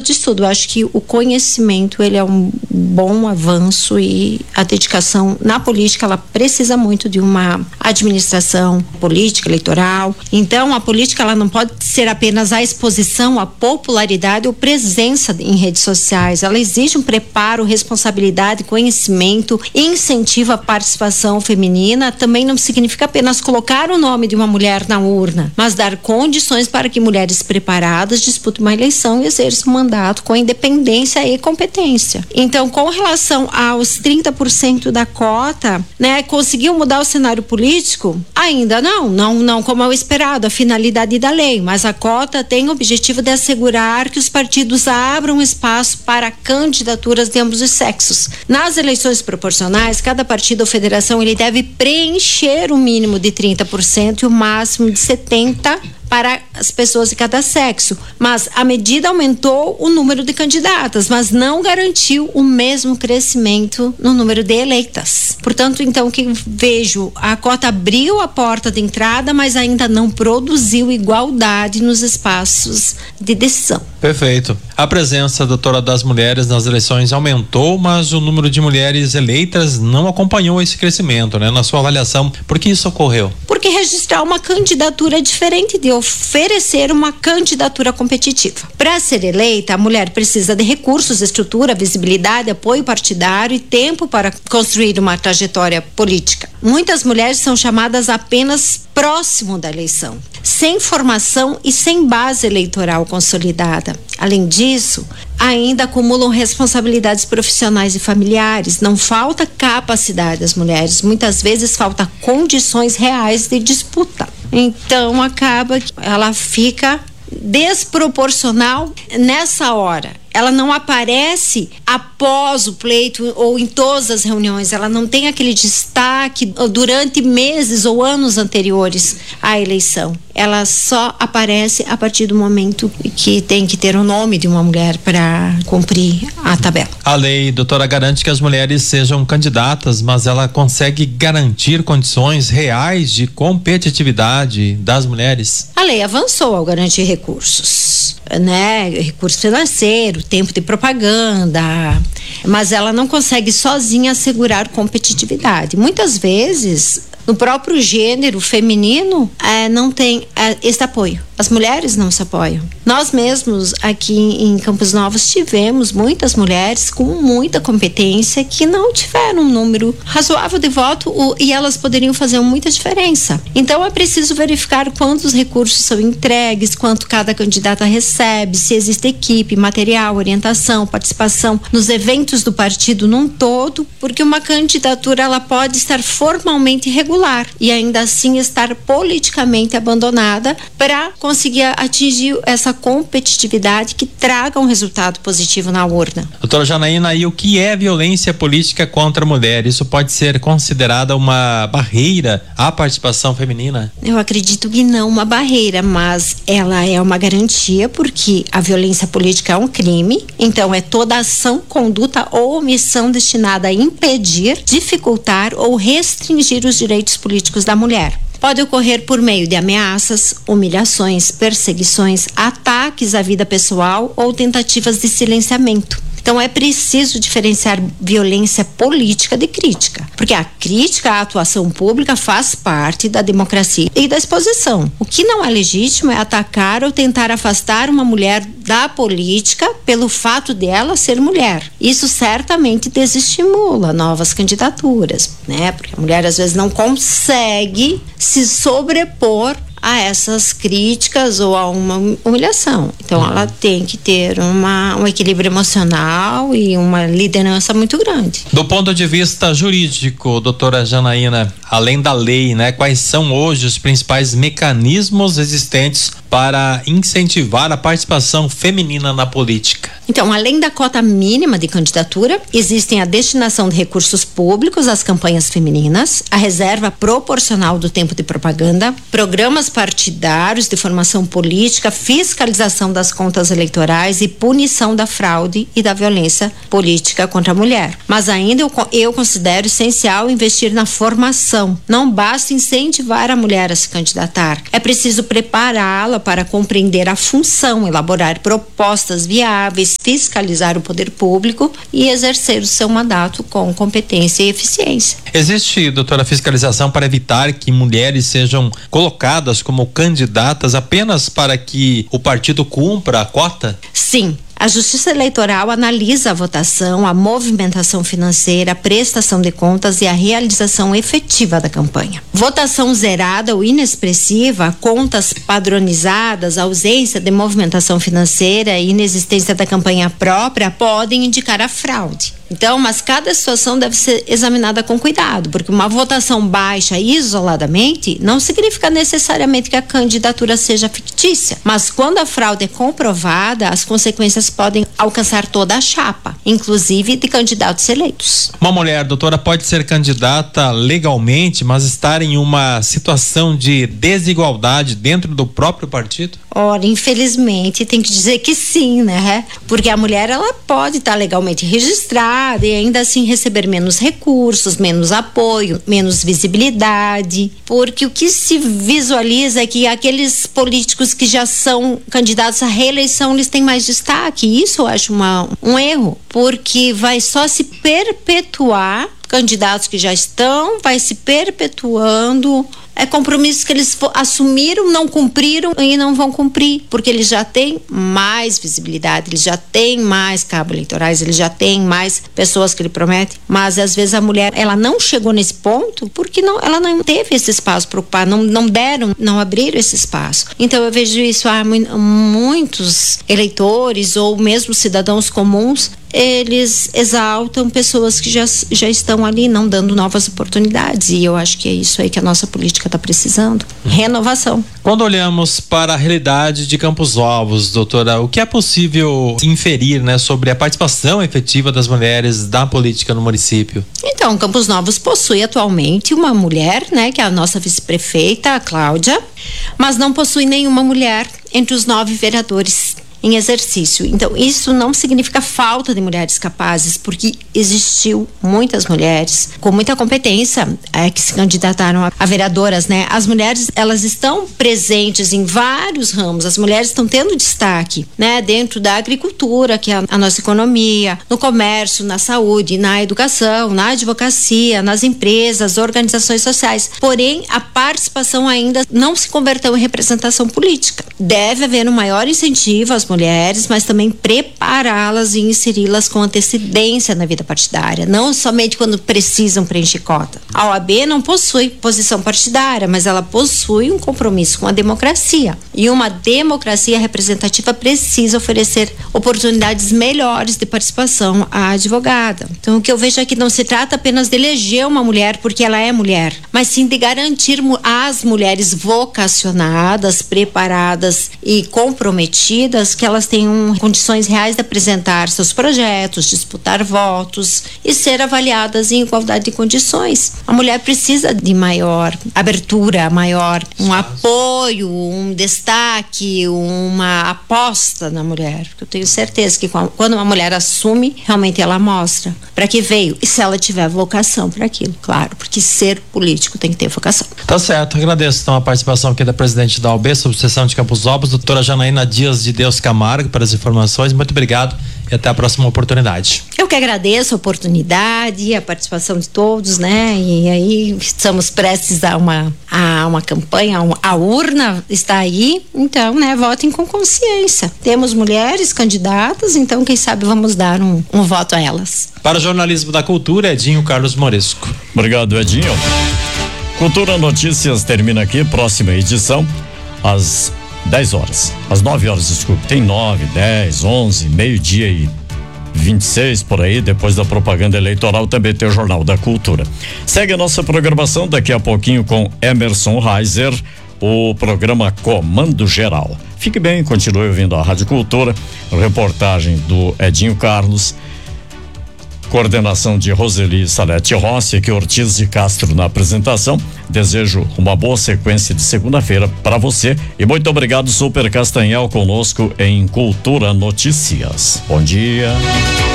de estudo. Eu acho que o conhecimento, ele é um bom avanço, e a dedicação na política, ela precisa muito de uma administração política, eleitoral. Então, a política, ela não pode ser apenas a exposição, a popularidade ou presença em redes sociais. Ela exige um preparo, responsabilidade, conhecimento, incentivo à participação feminina. Também não significa apenas colocar o nome de uma mulher na urna, mas dar condições para que mulheres preparadas disputem uma eleição e exerçam um mandato com independência e competência. Então, com relação aos 30% da cota, né, conseguiu mudar o cenário político? Ainda não como é o esperado, a finalidade da lei, mas a cota tem o objetivo de assegurar que os partidos abram espaço para candidaturas de ambos os sexos. Nas eleições proporcionais, cada partido ou federação, ele deve preencher o mínimo de 30% e o máximo de 70% para as pessoas de cada sexo, mas a medida aumentou o número de candidatas, mas não garantiu o mesmo crescimento no número de eleitas. Portanto, então, o que vejo, a cota abriu a porta de entrada, mas ainda não produziu igualdade nos espaços de decisão. Perfeito. A presença, doutora, das mulheres nas eleições aumentou, mas o número de mulheres eleitas não acompanhou esse crescimento, né? Na sua avaliação, por que isso ocorreu? Porque registrar uma candidatura é diferente de oferecer uma candidatura competitiva. Para ser eleita, a mulher precisa de recursos, estrutura, visibilidade, apoio partidário e tempo para construir uma trajetória política. Muitas mulheres são chamadas apenas próximo da eleição, sem formação e sem base eleitoral consolidada. Além disso, ainda acumulam responsabilidades profissionais e familiares. Não falta capacidade das mulheres, muitas vezes falta condições reais de disputa. Então acaba que ela fica desproporcional nessa hora. Ela não aparece após o pleito ou em todas as reuniões. Ela não tem aquele destaque durante meses ou anos anteriores à eleição. Ela só aparece a partir do momento que tem que ter o nome de uma mulher para cumprir a tabela. A lei, doutora, garante que as mulheres sejam candidatas, mas ela consegue garantir condições reais de competitividade das mulheres? A lei avançou ao garantir recursos, né? Recurso financeiro, tempo de propaganda, mas ela não consegue sozinha assegurar competitividade. Muitas vezes, no próprio gênero feminino, não tem esse apoio. As mulheres não se apoiam. Nós mesmos aqui em Campos Novos tivemos muitas mulheres com muita competência que não tiveram um número razoável de voto e elas poderiam fazer muita diferença. Então é preciso verificar quantos recursos são entregues, quanto cada candidata recebe, se existe equipe, material, orientação, participação nos eventos do partido num todo, porque uma candidatura ela pode estar formalmente irregular e ainda assim estar politicamente abandonada para conseguir atingir essa competitividade que traga um resultado positivo na urna. Doutora Janaína, e o que é violência política contra a mulher? Isso pode ser considerada uma barreira à participação feminina? Eu acredito que não uma barreira, mas ela é uma garantia, porque a violência política é um crime, então é toda ação, conduta ou omissão destinada a impedir, dificultar ou restringir os direitos políticos da mulher. Pode ocorrer por meio de ameaças, humilhações, perseguições, ataques à vida pessoal ou tentativas de silenciamento. Então é preciso diferenciar violência política de crítica, porque a crítica à atuação pública faz parte da democracia e da exposição. O que não é legítimo é atacar ou tentar afastar uma mulher da política pelo fato dela ser mulher. Isso certamente desestimula novas candidaturas, né? Porque a mulher às vezes não consegue se sobrepor a essas críticas ou a uma humilhação. Então ela tem que ter um equilíbrio emocional e uma liderança muito grande. Do ponto de vista jurídico, doutora Janaína, além da lei, né, quais são hoje os principais mecanismos existentes para incentivar a participação feminina na política? Então, além da cota mínima de candidatura, existem a destinação de recursos públicos às campanhas femininas, a reserva proporcional do tempo de propaganda, programas partidários de formação política, fiscalização das contas eleitorais e punição da fraude e da violência política contra a mulher. Mas ainda eu considero essencial investir na formação. Não basta incentivar a mulher a se candidatar. É preciso prepará-la para compreender a função, elaborar propostas viáveis, fiscalizar o poder público e exercer o seu mandato com competência e eficiência. Existe, doutora, fiscalização para evitar que mulheres sejam colocadas como candidatas apenas para que o partido cumpra a cota? Sim. A Justiça Eleitoral analisa a votação, a movimentação financeira, a prestação de contas e a realização efetiva da campanha. Votação zerada ou inexpressiva, contas padronizadas, ausência de movimentação financeira e inexistência da campanha própria podem indicar a fraude. Então, mas cada situação deve ser examinada com cuidado, porque uma votação baixa isoladamente não significa necessariamente que a candidatura seja fictícia. Mas quando a fraude é comprovada, as consequências podem alcançar toda a chapa, inclusive de candidatos eleitos. Uma mulher, doutora, pode ser candidata legalmente, mas estar em uma situação de desigualdade dentro do próprio partido? Ora, infelizmente, tem que dizer que sim, né? Porque a mulher, ela pode estar legalmente registrada e ainda assim receber menos recursos, menos apoio, menos visibilidade, porque o que se visualiza é que aqueles políticos que já são candidatos à reeleição, eles têm mais destaque. Isso eu acho um erro, porque vai só se perpetuar candidatos que já estão, vai se perpetuando compromissos que eles assumiram, não cumpriram e não vão cumprir, porque eles já têm mais visibilidade, eles já têm mais cabos eleitorais, eles já têm mais pessoas que ele promete, mas às vezes a mulher, ela não chegou nesse ponto porque ela não teve esse espaço para ocupar, não abriram esse espaço. Então eu vejo isso, muitos eleitores ou mesmo cidadãos comuns, eles exaltam pessoas que já estão ali, não dando novas oportunidades, e eu acho que é isso aí que a nossa política está precisando. Renovação. Quando olhamos para a realidade de Campos Novos, doutora, o que é possível inferir, sobre a participação efetiva das mulheres da política no município? Então, Campos Novos possui atualmente uma mulher, que é a nossa vice-prefeita, a Cláudia, mas não possui nenhuma mulher entre os 9 vereadores em exercício. Então, isso não significa falta de mulheres capazes, porque existiu muitas mulheres com muita competência que se candidataram a vereadoras, As mulheres, elas estão presentes em vários ramos, as mulheres estão tendo destaque, dentro da agricultura, que é a nossa economia, no comércio, na saúde, na educação, na advocacia, nas empresas, organizações sociais. Porém, a participação ainda não se converteu em representação política. Deve haver um maior incentivo às mulheres, mas também prepará-las e inseri-las com antecedência na vida partidária, não somente quando precisam preencher cota. A OAB não possui posição partidária, mas ela possui um compromisso com a democracia, e uma democracia representativa precisa oferecer oportunidades melhores de participação à advogada. Então, o que eu vejo é que não se trata apenas de eleger uma mulher porque ela é mulher, mas sim de garantir às mulheres vocacionadas, preparadas e comprometidas que elas tenham condições reais de apresentar seus projetos, disputar votos e ser avaliadas em igualdade de condições. A mulher precisa de maior abertura, um apoio, um destaque, uma aposta na mulher. Eu tenho certeza que quando uma mulher assume, realmente ela mostra para que veio, e se ela tiver vocação para aquilo, claro, porque ser político tem que ter vocação. Tá certo, agradeço então a participação aqui da presidente da OAB, subseção de Campos Novos, doutora Janaína Dias de Deus Camargo, para as informações. Muito obrigado e até a próxima oportunidade. Eu que agradeço a oportunidade, a participação de todos, E aí estamos prestes a uma campanha, a urna está aí, então, votem com consciência. Temos mulheres candidatas, então quem sabe vamos dar um voto a elas. Para o Jornalismo da Cultura, Edinho Carlos Moresco. Obrigado, Edinho. Cultura Notícias termina aqui, próxima edição às 10 horas, às 9 horas, desculpe, tem 9, 10, 11, meio-dia e 26 por aí, depois da propaganda eleitoral também tem o Jornal da Cultura. Segue a nossa programação daqui a pouquinho com Emerson Reiser, o programa Comando Geral. Fique bem, continue ouvindo a Rádio Cultura, reportagem do Edinho Carlos, coordenação de Roseli Salete Rossi, aqui Ortiz de Castro na apresentação. Desejo uma boa sequência de segunda-feira para você e muito obrigado, Super Castanhal, conosco em Cultura Notícias. Bom dia.